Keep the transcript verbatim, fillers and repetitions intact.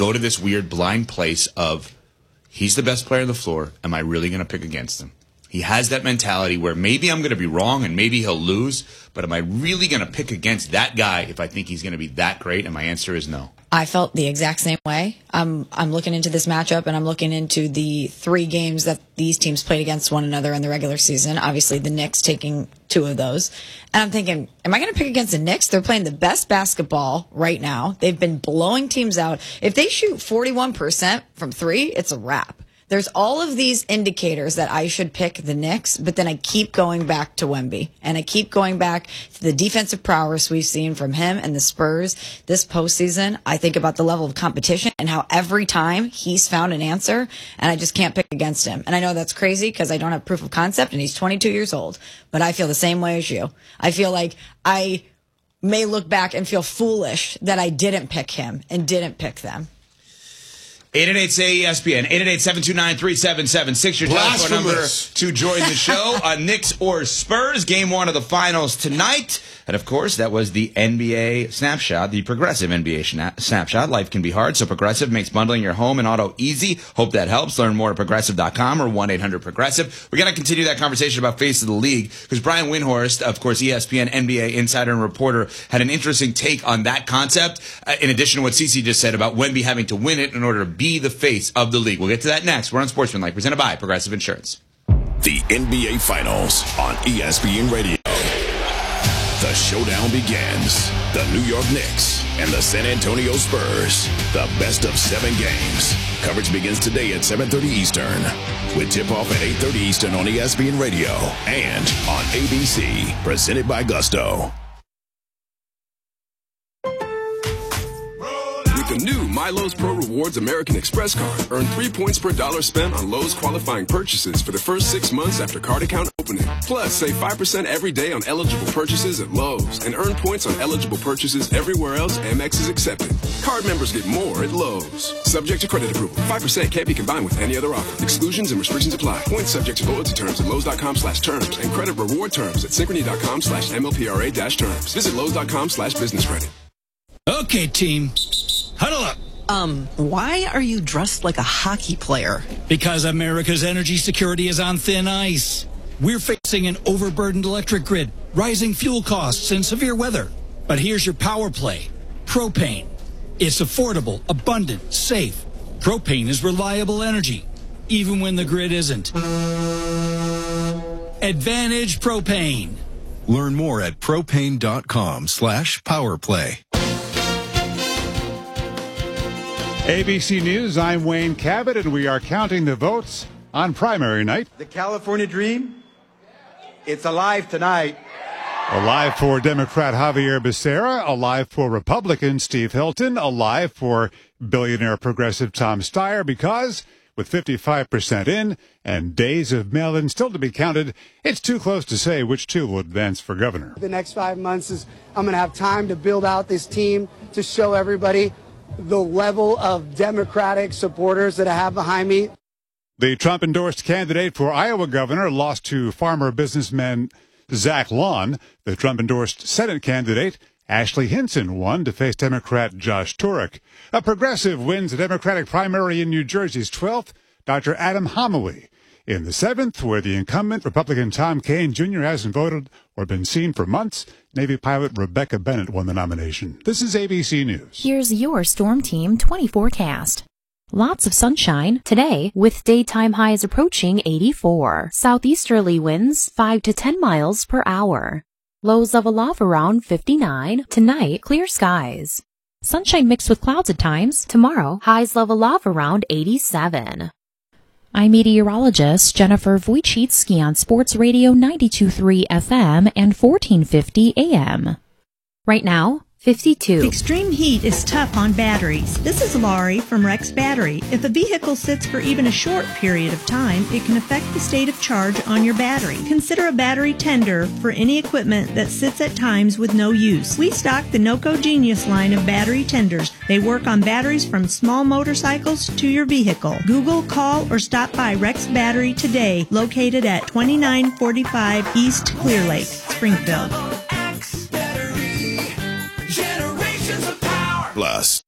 go to this weird blind place of, he's the best player on the floor. Am I really going to pick against him? He has that mentality where maybe I'm going to be wrong and maybe he'll lose, but am I really going to pick against that guy if I think he's going to be that great? And my answer is no. I felt the exact same way. I'm I'm looking into this matchup, and I'm looking into the three games that these teams played against one another in the regular season. Obviously, the Knicks taking two of those. And I'm thinking, am I going to pick against the Knicks? They're playing the best basketball right now. They've been blowing teams out. If they shoot forty-one percent from three, it's a wrap. There's all of these indicators that I should pick the Knicks, but then I keep going back to Wemby, and I keep going back to the defensive prowess we've seen from him and the Spurs this postseason. I think about the level of competition and how every time he's found an answer, and I just can't pick against him. And I know that's crazy because I don't have proof of concept, and he's twenty-two years old, but I feel the same way as you. I feel like I may look back and feel foolish that I didn't pick him and didn't pick them. eight eight eight say E S P N, eight eight eight, seven two nine, three seven seven six, your telephone number to join the show on Knicks or Spurs, game one of the finals tonight. And, of course, that was the N B A Snapshot, the Progressive N B A Snapshot. Life can be hard, so Progressive makes bundling your home and auto easy. Hope that helps. Learn more at progressive dot com or one eight hundred progressive. We're going to continue that conversation about face of the league because Brian Windhorst, of course, E S P N N B A insider and reporter, had an interesting take on that concept, uh, in addition to what Cece just said about Wemby having to win it in order to be the face of the league. We'll get to that next. We're on Sportsmanlike, presented by Progressive Insurance. The N B A Finals on E S P N Radio. The showdown begins. The New York Knicks and the San Antonio Spurs. The best of seven games. Coverage begins today at seven thirty Eastern. With tip-off at eight thirty Eastern on E S P N Radio and on A B C. Presented by Gusto. With the new MyLowe's Pro Rewards American Express card, earn three points per dollar spent on Lowe's qualifying purchases for the first six months after card account opening. Plus, save five percent every day on eligible purchases at Lowe's and earn points on eligible purchases everywhere else Amex is accepted. Card members get more at Lowe's. Subject to credit approval. five percent can't be combined with any other offer. Exclusions and restrictions apply. Points subject to loyalty terms at Lowe's.com slash terms and credit reward terms at Synchrony.com slash MLPRA dash terms. Visit Lowe's.com slash business credit. Okay, team. Huddle up. Um, why are you dressed like a hockey player? Because America's energy security is on thin ice. We're facing an overburdened electric grid, rising fuel costs, and severe weather. But here's your power play. Propane. It's affordable, abundant, safe. Propane is reliable energy, even when the grid isn't. Advantage Propane. Learn more at propane.com slash powerplay. A B C News, I'm Wayne Cabot, and we are counting the votes on primary night. The California dream, it's alive tonight. Alive for Democrat Javier Becerra, alive for Republican Steve Hilton, alive for billionaire progressive Tom Steyer, because with fifty-five percent in and days of mail-in still to be counted, it's too close to say which two will advance for governor. The next five months is I'm going to have time to build out this team to show everybody the level of Democratic supporters that I have behind me. The Trump-endorsed candidate for Iowa governor lost to farmer businessman Zach Lawn. The Trump-endorsed Senate candidate, Ashley Hinson, won to face Democrat Josh Turek. A progressive wins the Democratic primary in New Jersey's twelfth, Doctor Adam Homowy. In the seventh, where the incumbent Republican Tom Kean Junior hasn't voted or been seen for months, Navy pilot Rebecca Bennett won the nomination. This is A B C News. Here's your Storm Team twenty forecast. Lots of sunshine today with daytime highs approaching eighty-four. Southeasterly winds five to ten miles per hour. Lows level off around fifty-nine. Tonight, clear skies. Sunshine mixed with clouds at times. Tomorrow, highs level off around eighty-seven. I'm meteorologist Jennifer Wojcicki on Sports Radio ninety-two point three F M and fourteen fifty A M. Right now, fifty-two. Extreme heat is tough on batteries. This is Laurie from Rex Battery. If a vehicle sits for even a short period of time, it can affect the state of charge on your battery. Consider a battery tender for any equipment that sits at times with no use. We stock the NOCO Genius line of battery tenders. They work on batteries from small motorcycles to your vehicle. Google, call, or stop by Rex Battery today, located at twenty-nine forty-five East Clear Lake, Springfield. Plus,